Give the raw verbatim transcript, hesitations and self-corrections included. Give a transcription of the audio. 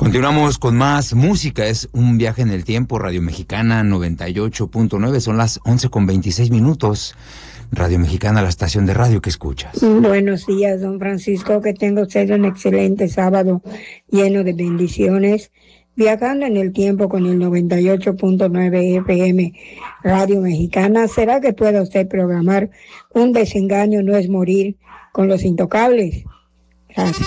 Continuamos con más música, es un viaje en el tiempo, Radio Mexicana noventa y ocho punto nueve, son las once con veintiséis minutos. Radio Mexicana, la estación de radio que escuchas. Buenos días, don Francisco, que tenga usted un excelente sábado lleno de bendiciones. Viajando en el tiempo con el noventa y ocho punto nueve F M Radio Mexicana, ¿será que pueda usted programar Un desengaño no es morir con Los Intocables? Gracias.